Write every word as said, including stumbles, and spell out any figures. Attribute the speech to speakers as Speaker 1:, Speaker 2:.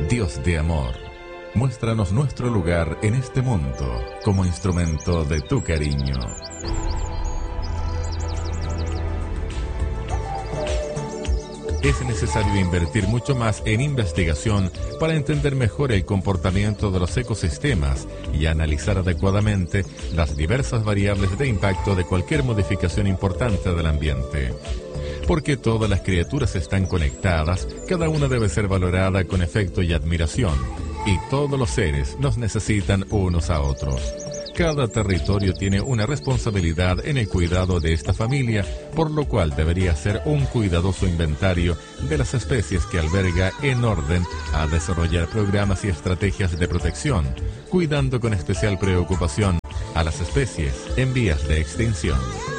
Speaker 1: Dios de amor, muéstranos nuestro lugar en este mundo como instrumento de tu cariño. Es necesario invertir mucho más en investigación para entender mejor el comportamiento de los ecosistemas y analizar adecuadamente las diversas variables de impacto de cualquier modificación importante del ambiente. Porque todas las criaturas están conectadas, cada una debe ser valorada con afecto y admiración, y todos los seres nos necesitan unos a otros. Cada territorio tiene una responsabilidad en el cuidado de esta familia, por lo cual debería hacer un cuidadoso inventario de las especies que alberga en orden a desarrollar programas y estrategias de protección, cuidando con especial preocupación a las especies en vías de extinción.